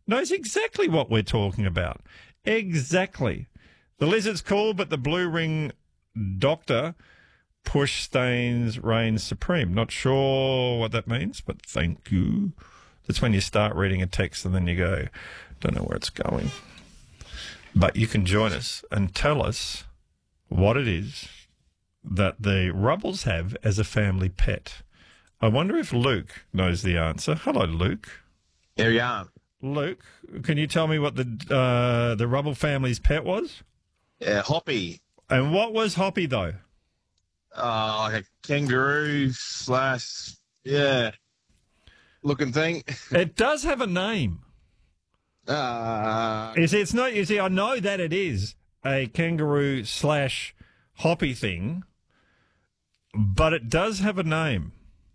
knows exactly what we're talking about. Exactly. The lizard's cool, but the blue ring doctor push stains reigns supreme. Not sure what that means, but thank you. That's when you start reading a text and then you go, don't know where it's going. But you can join us and tell us what it is that the Rubbles have as a family pet. I wonder if Luke knows the answer. Hello, Luke. Here you are. Luke, can you tell me what the Rubble family's pet was? Hoppy. And what was Hoppy, though? Like a kangaroo looking thing. It does have a name. It's not. You see, I know that it is a kangaroo / Hoppy thing, but it does have a name.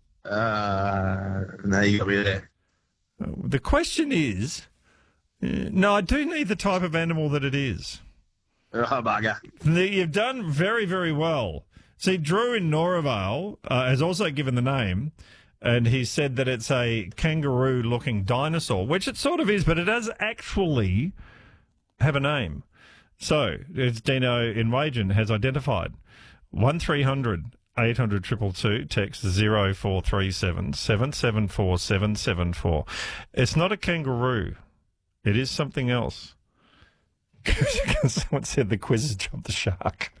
No, you got me there. The question is, no, I do need the type of animal that it is. Oh, bugger. You've done very, very well. See, Drew in Noravale has also given the name, and he said that it's a kangaroo-looking dinosaur, which it sort of is, but it does actually have a name. So, it's Dino in Wagen has identified 1300 800 222, text 0437 774 774. It's not a kangaroo. It is something else. Someone said the quiz has jumped the shark.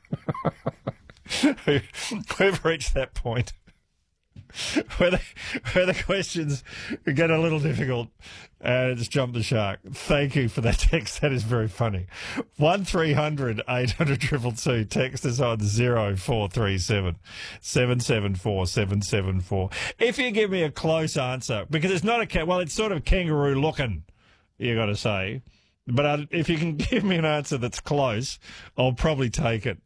We've reached that point where the questions get a little difficult and it's jumped the shark. Thank you for that text. That is very funny. 1300 800 222. Text us on 0437 774 774. If you give me a close answer, because it's not it's sort of kangaroo looking, you got to say. But if you can give me an answer that's close, I'll probably take it.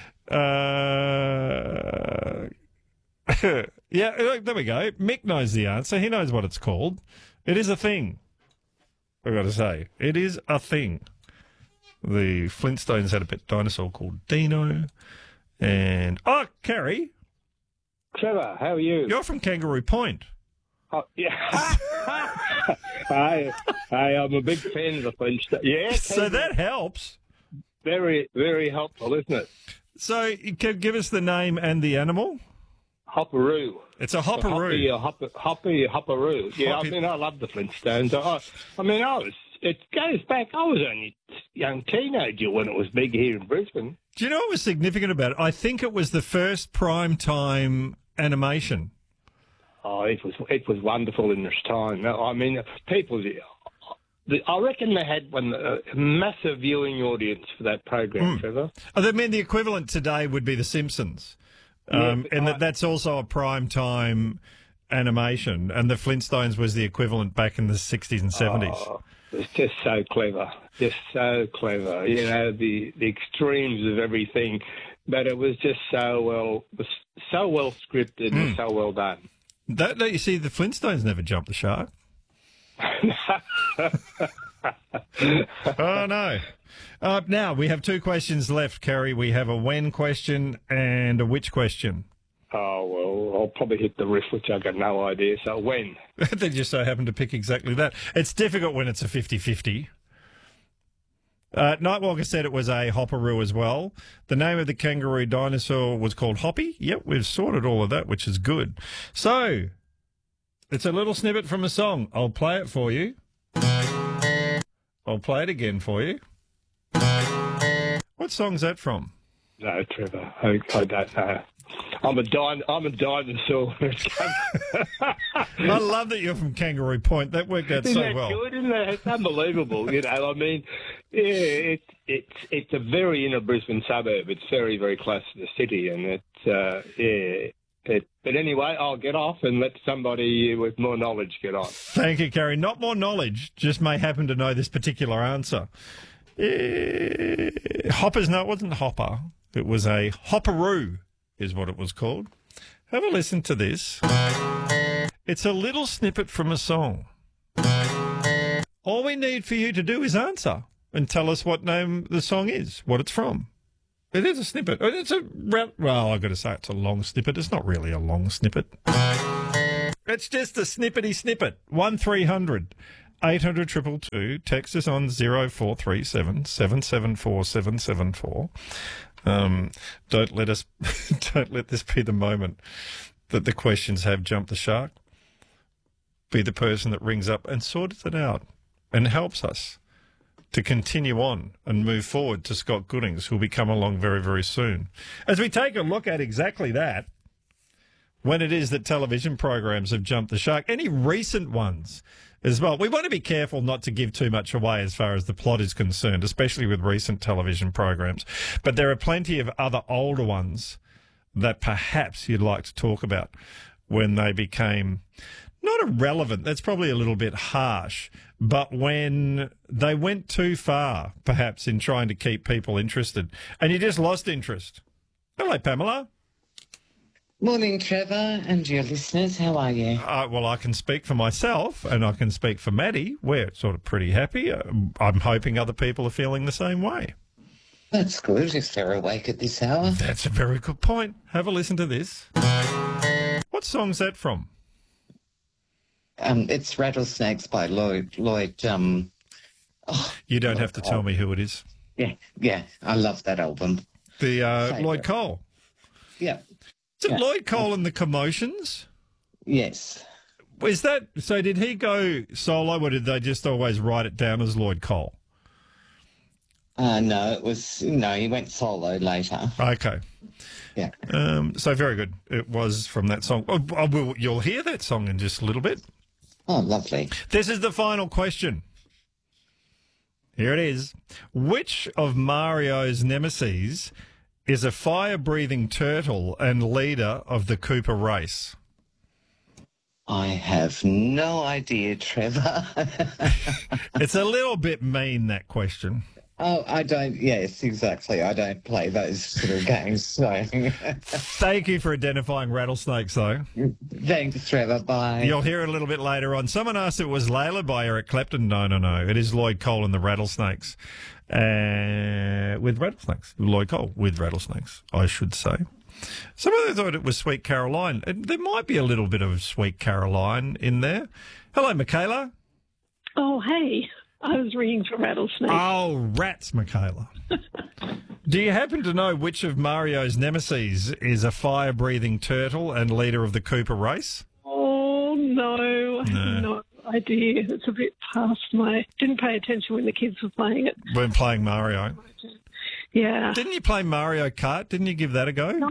Yeah, look, there we go. Mick knows the answer. He knows what it's called. It is a thing. I've got to say, it is a thing. The Flintstones had a pet dinosaur called Dino. And, Carrie. Trevor, how are you? You're from Kangaroo Point. Oh, yeah. Hey, I'm a big fan of the Flintstones. Yeah. So that helps. Very, very helpful, isn't it? So, give us the name and the animal. Hopperoo. It's a hopperoo. Hopperoo. Yeah, Hoppy. I mean, I love the Flintstones. It goes back, I was only a young teenager when it was big here in Brisbane. Do you know what was significant about it? I think it was the first prime time animation. Oh, it was wonderful in its time. I mean, I reckon they had a massive viewing audience for that program, Trevor. I mean, the equivalent today would be The Simpsons. And that's also a prime time animation, and the Flintstones was the equivalent back in the 60s and 70s. Oh, it's just so clever. Just so clever. You know, the extremes of everything. But it was just so well scripted and so well done. Don't you see, the Flintstones never jumped the shark. Oh, no. Now, we have two questions left, Kerry. We have a when question and a which question. Oh, well, I'll probably hit the riff, which I've got no idea. So when? They just so happen to pick exactly that. It's difficult when it's a 50-50. Nightwalker said it was a hopperoo as well. The name of the kangaroo dinosaur was called Hoppy. Yep, we've sorted all of that, which is good. So, it's a little snippet from a song. I'll play it for you. I'll play it again for you. What song's that from? No, Trevor, I don't know. I'm a dinosaur. I love that you're from Kangaroo Point. That worked out so well. Good, isn't it? It's unbelievable. You know, I mean, yeah, it's a very inner Brisbane suburb. It's very, very close to the city, and but anyway, I'll get off and let somebody with more knowledge get on. Thank you, Kerry. Not more knowledge, just may happen to know this particular answer. Hoppers, no, it wasn't Hopper. It was a hopperoo, is what it was called. Have a listen to this. It's a little snippet from a song. All we need for you to do is answer and tell us what name the song is, what it's from. It is a snippet. I've got to say it's a long snippet. It's not really a long snippet. It's just a snippety snippet. 1300 800 222. Text us on 0437 774 774. Don't let this be the moment that the questions have jumped the shark. Be the person that rings up and sorts it out and helps us to continue on and move forward to Scott Goodings, who will be coming along very, very soon. As we take a look at exactly that, when it is that television programs have jumped the shark, any recent ones as well. We want to be careful not to give too much away as far as the plot is concerned, especially with recent television programs. But there are plenty of other older ones that perhaps you'd like to talk about when they became not irrelevant. That's probably a little bit harsh. But when they went too far, perhaps, in trying to keep people interested, and you just lost interest. Hello, Pamela. Morning, Trevor, and your listeners. How are you? Well, I can speak for myself and I can speak for Maddie. We're sort of pretty happy. I'm hoping other people are feeling the same way. That's good if they're awake at this hour. That's a very good point. Have a listen to this. What song's that from? It's Rattlesnakes by Lloyd. You don't have to tell me who it is. Yeah, I love that album. The Lloyd Cole. Yeah. Is it Lloyd Cole and the Commotions? Yes. Is that so? Did he go solo, or did they just always write it down as Lloyd Cole? No, he went solo later. Okay. Yeah. So very good. It was from that song. You'll hear that song in just a little bit. Oh, lovely. This is the final question. Here it is. Which of Mario's nemesis is a fire-breathing turtle and leader of the Cooper race? I have no idea, Trevor. It's a little bit mean, that question. Oh, I don't. Yes, exactly. I don't play those sort of games. So. Thank you for identifying rattlesnakes, though. Thanks, Trevor. Bye. You'll hear it a little bit later on. Someone asked if it was Layla by Eric Clapton. No. It is Lloyd Cole and the Rattlesnakes. With Rattlesnakes. Lloyd Cole with Rattlesnakes, I should say. Some of them thought it was Sweet Caroline. There might be a little bit of Sweet Caroline in there. Hello, Michaela. Oh, hey. I was ringing for Rattlesnake. Oh, rats, Michaela. Do you happen to know which of Mario's nemesis is a fire-breathing turtle and leader of the Cooper race? Oh, no. I have no idea. It's a bit past my... Didn't pay attention when the kids were playing it. When playing Mario. Yeah. Didn't you play Mario Kart? Didn't you give that a go? No,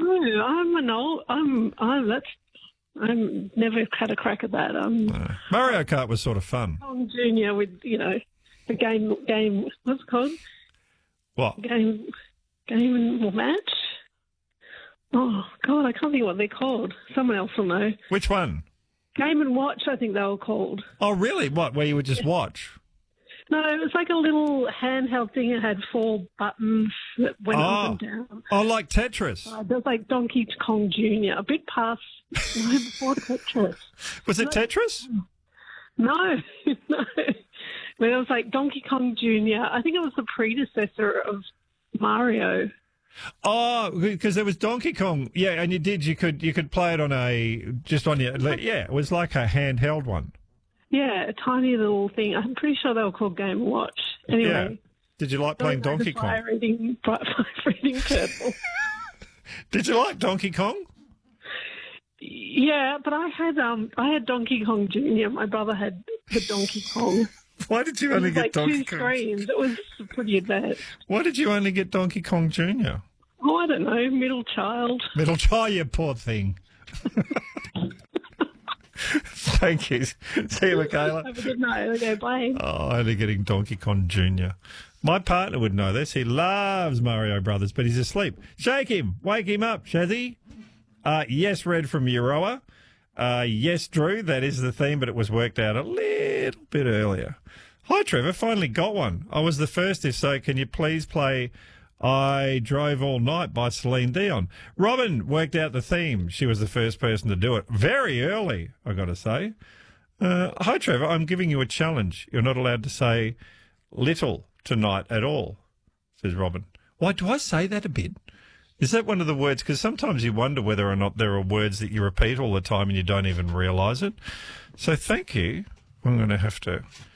I'm never had a crack at that. Mario Kart was sort of fun. Tom Jr. with, the game, what's it called? What? Game and match? Oh, God, I can't think what they're called. Someone else will know. Which one? Game and Watch, I think they were called. Oh, really? What, where you would just watch? No, it was like a little handheld thing. It had 4 buttons that went up and down. Oh, like Tetris. It was like Donkey Kong Jr., a bit past before Tetris. Was it Tetris? No. But it was like Donkey Kong Jr. I think it was the predecessor of Mario. Oh, because there was Donkey Kong. Yeah, and you could play it on it was like a handheld one. Yeah, a tiny little thing. I'm pretty sure they were called Game & Watch. Anyway. Yeah. Did you like playing Donkey Kong? Fire-eating turtle. Did you like Donkey Kong? Yeah, but I had Donkey Kong Jr. My brother had the Donkey Kong. Why did you only get Donkey Kong? 2 screens. It was pretty advanced. Why did you only get Donkey Kong Jr.? Oh, I don't know. Middle child. You poor thing. Thank you. See you, Michaela. Have a good night. Okay, bye. Oh, only getting Donkey Kong Jr. My partner would know this. He loves Mario Brothers, but he's asleep. Shake him. Wake him up, Shazzy. Yes, Red from Euroa. Yes, Drew, that is the theme, but it was worked out a little bit earlier. Hi, Trevor. Finally got one. I was the first. If so, can you please play I Drove All Night by Celine Dion? Robin worked out the theme. She was the first person to do it. Very early, I got to say. Hi, Trevor. I'm giving you a challenge. You're not allowed to say little tonight at all, says Robin. Why do I say that a bit? Is that one of the words? Because sometimes you wonder whether or not there are words that you repeat all the time and you don't even realise it. So thank you. I'm going to have to